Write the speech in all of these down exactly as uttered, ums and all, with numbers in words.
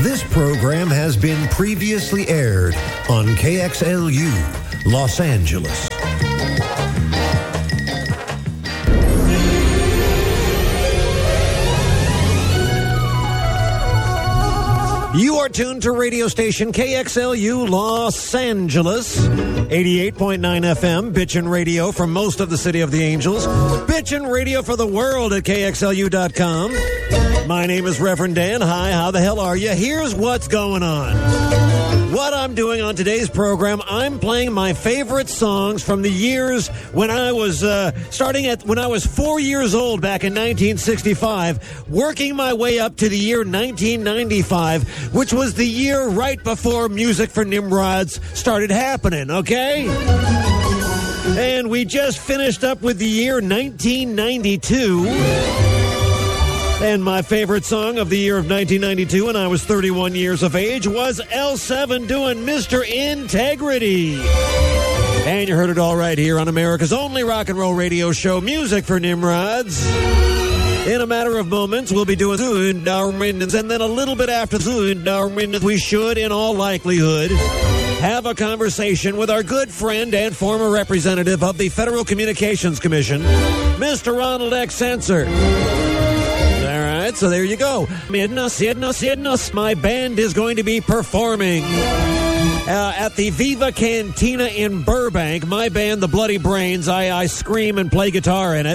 This program has been previously aired on K X L U, Los Angeles. You are tuned to radio station K X L U Los Angeles, eighty-eight point nine F M, Bitchin' Radio for most of the City of the Angels, Bitchin' Radio for the world at K X L U dot com. My name is Reverend Dan. Hi, how the hell are you? Here's what's going on. What I'm doing on today's program, I'm playing my favorite songs from the years when I was, uh, starting at when I was four years old back in nineteen sixty-five, working my way up to the year nineteen ninety-five, which was the year right before Music for Nimrods started happening, okay? And we just finished up with the year nineteen ninety-two. And my favorite song of the year of nineteen ninety-two, when I was thirty-one years of age, was L seven doing Mister Integrity. And you heard it all right here on America's only rock and roll radio show, Music for Nimrods. In a matter of moments, we'll be doing Zundarminds, and then a little bit after Zundarminds, we should, in all likelihood, have a conversation with our good friend and former representative of the Federal Communications Commission, Mister Ronald X. Sensor. So there you go. Midness, Idness, Idness. My band is going to be performing uh, at the Viva Cantina in Burbank. My band, the Bloody Brains. I, I scream and play guitar in it.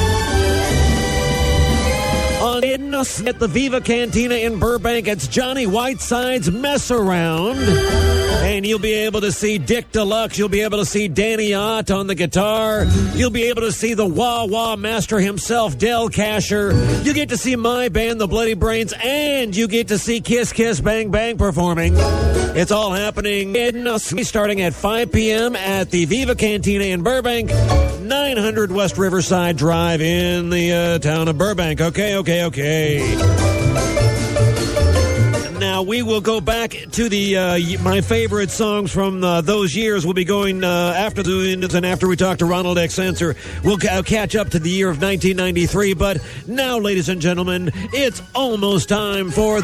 On Idness at the Viva Cantina in Burbank, it's Johnny Whiteside's Mess Around. And you'll be able to see Dick Deluxe. You'll be able to see Danny Ott on the guitar. You'll be able to see the Wah Wah master himself, Del Casher. You get to see my band, the Bloody Brains, and you get to see Kiss Kiss Bang Bang performing. It's all happening in starting at five p.m. at the Viva Cantina in Burbank, nine hundred West Riverside Drive in the uh, town of Burbank. Okay, okay, okay. Now, we will go back to the uh, my favorite songs from uh, those years. We'll be going uh, after the and after we talk to Ronald X. Sensor. We'll ca- catch up to the year of nineteen ninety-three. But now, ladies and gentlemen, it's almost time for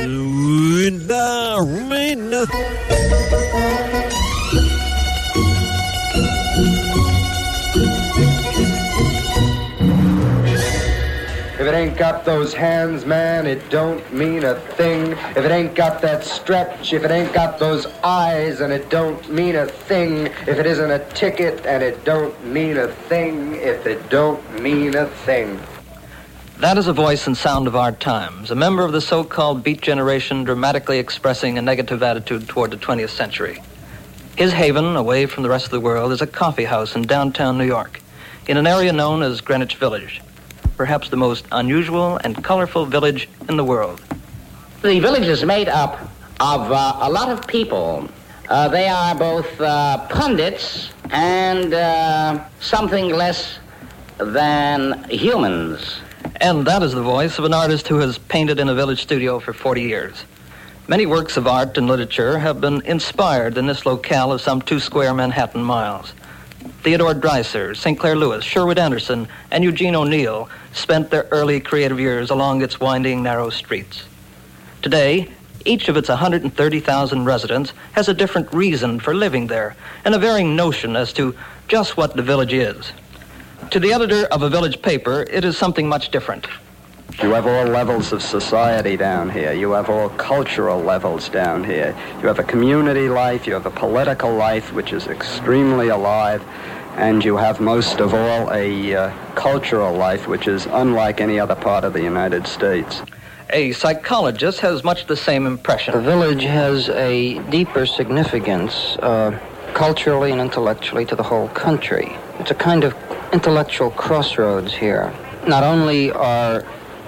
If it ain't got those hands, man, it don't mean a thing. If it ain't got that stretch, if it ain't got those eyes, and it don't mean a thing. If it isn't a ticket, and it don't mean a thing. If it don't mean a thing. That is a voice and sound of our times, a member of the so-called beat generation dramatically expressing a negative attitude toward the twentieth century. His haven, away from the rest of the world, is a coffee house in downtown New York, in an area known as Greenwich Village. Perhaps the most unusual and colorful village in the world. The village is made up of uh, a lot of people. Uh, they are both uh, pundits and uh, something less than humans. And that is the voice of an artist who has painted in a village studio for forty years. Many works of art and literature have been inspired in this locale of some two square Manhattan miles. Theodore Dreiser, Saint Clair Lewis, Sherwood Anderson, and Eugene O'Neill spent their early creative years along its winding, narrow streets. Today, each of its one hundred thirty thousand residents has a different reason for living there and a varying notion as to just what the village is. To the editor of a village paper, it is something much different. You have all levels of society down here. You have all cultural levels down here. You have a community life. You have a political life, which is extremely alive. And you have, most of all, a uh, cultural life, which is unlike any other part of the United States. A psychologist has much the same impression. The village has a deeper significance, uh, culturally and intellectually, to the whole country. It's a kind of intellectual crossroads here. Not only are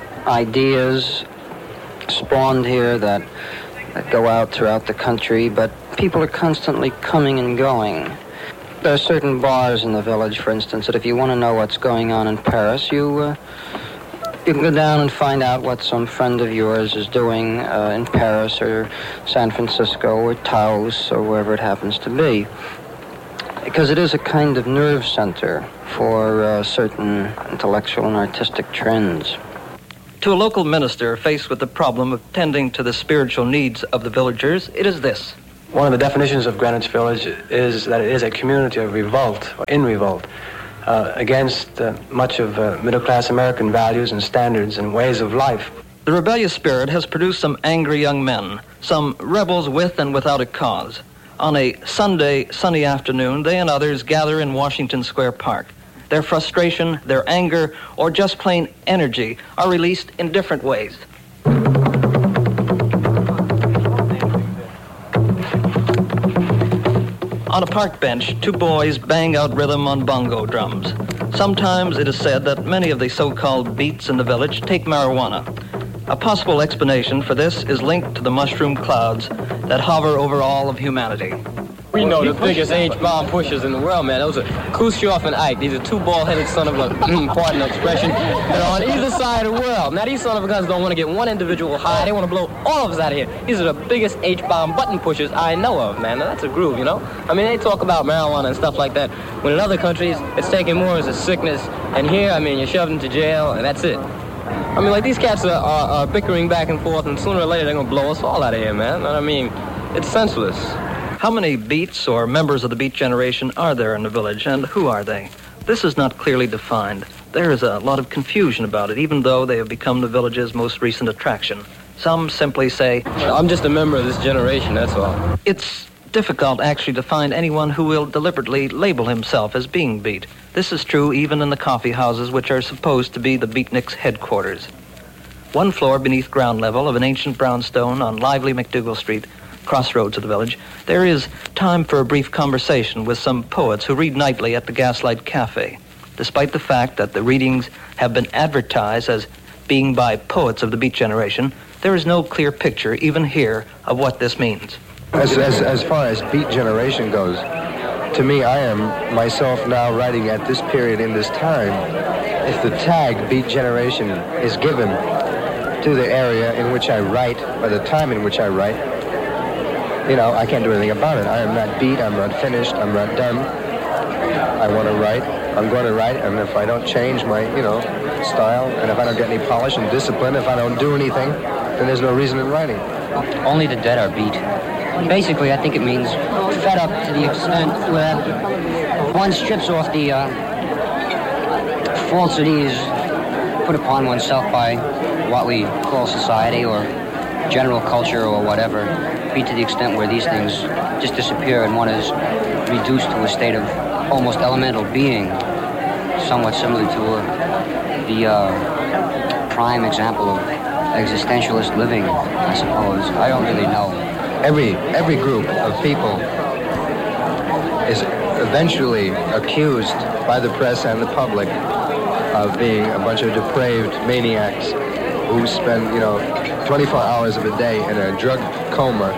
ideas spawned here that, that go out throughout the country, but people are constantly coming and going. There are certain bars in the village, for instance, that if you want to know what's going on in Paris, you uh, you can go down and find out what some friend of yours is doing uh, in Paris or San Francisco or Taos or wherever it happens to be. Because it is a kind of nerve center for uh, certain intellectual and artistic trends. To a local minister faced with the problem of tending to the spiritual needs of the villagers, it is this. One of the definitions of Greenwich Village is that it is a community of revolt, or in revolt, uh, against uh, much of uh, middle-class American values and standards and ways of life. The rebellious spirit has produced some angry young men, some rebels with and without a cause. On a Sunday, sunny afternoon, they and others gather in Washington Square Park. Their frustration, their anger, or just plain energy are released in different ways. On a park bench, two boys bang out rhythm on bongo drums. Sometimes it is said that many of the so-called beats in the village take marijuana. A possible explanation for this is linked to the mushroom clouds that hover over all of humanity. We know the biggest H-bomb pushers in the world, man. Those are Khrushchev and Ike. These are two bald-headed son of a, pardon the expression, that are on either side of the world. Now, these son of a guns don't want to get one individual high. They want to blow all of us out of here. These are the biggest H-bomb button pushers I know of, man. Now, that's a groove, you know? I mean, they talk about marijuana and stuff like that, when in other countries, it's taken more as a sickness. And here, I mean, you're shoved into jail, and that's it. I mean, like, these cats are, are, are bickering back and forth, and sooner or later, they're going to blow us all out of here, man. I mean, it's senseless. How many beats or members of the beat generation are there in the village, and who are they? This is not clearly defined. There is a lot of confusion about it, even though they have become the village's most recent attraction. Some simply say, I'm just a member of this generation, that's all. It's difficult actually to find anyone who will deliberately label himself as being beat. This is true even in the coffee houses, which are supposed to be the beatniks' headquarters. One floor beneath ground level of an ancient brownstone on lively McDougal Street, crossroads of the village, there is time for a brief conversation with some poets who read nightly at the Gaslight Cafe. Despite the fact that the readings have been advertised as being by poets of the beat generation, there is no clear picture, even here, of what this means. As, as, as far as beat generation goes, to me, I am myself now writing at this period in this time. If the tag beat generation is given to the area in which I write, or the time in which I write, you know, I can't do anything about it. I am not beat, I'm not finished, I'm not done. I want to write, I'm going to write, and if I don't change my, you know, style, and if I don't get any polish and discipline, if I don't do anything, then there's no reason in writing. Only the dead are beat. Basically, I think it means fed up to the extent where one strips off the uh, falsities put upon oneself by what we call society or general culture or whatever, beat to the extent where these things just disappear and one is reduced to a state of almost elemental being, somewhat similar to uh, the uh, prime example of existentialist living, I suppose. I don't really know. Every every group of people is eventually accused by the press and the public of being a bunch of depraved maniacs who spend, you know, twenty-four hours of a day in a drug coma.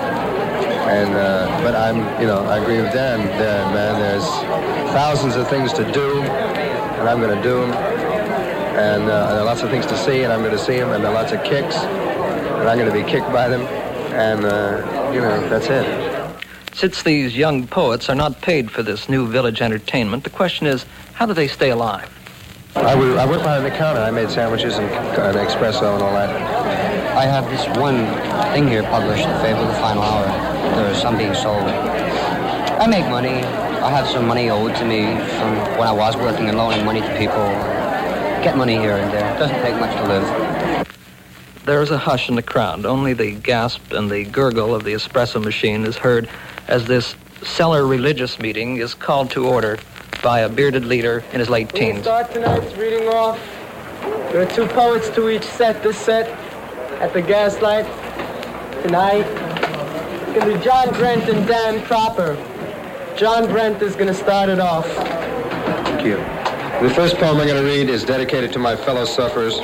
And uh, but I'm, you know, I agree with Dan. There, man, there's thousands of things to do, and I'm going to do them. And uh, there are lots of things to see, and I'm going to see them. And there are lots of kicks, and I'm going to be kicked by them. And, uh, you know, that's it. Since these young poets are not paid for this new village entertainment, the question is, how do they stay alive? I, would, I worked behind the counter. I made sandwiches and an espresso and all that. I have this one thing here published, The Fable of the Final Hour. There is some being sold. I make money. I have some money owed to me from when I was working and loaning money to people. Get money here and there. It doesn't take much to live. There is a hush in the crowd. Only the gasp and the gurgle of the espresso machine is heard as this cellar religious meeting is called to order by a bearded leader in his late teens. We'll start tonight's reading off. There are two poets to each set. This set at the Gaslight tonight. It's going to be John Brent and Dan Proper. John Brent is going to start it off. Thank you. The first poem I'm going to read is dedicated to my fellow sufferers.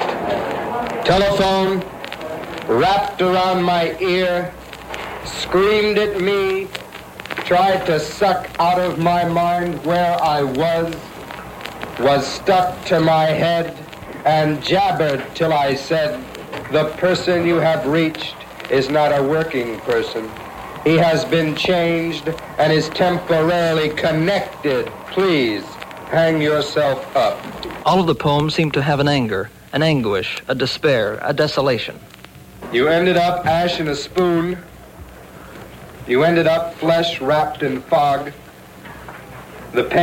Telephone wrapped around my ear, screamed at me, tried to suck out of my mind where I was, was stuck to my head, and jabbered till I said, the person you have reached is not a working person. He has been changed and is temporarily connected. Please hang yourself up. All of the poems seem to have an anger, an anguish, a despair, a desolation. You ended up ash in a spoon. You ended up flesh wrapped in fog. The pain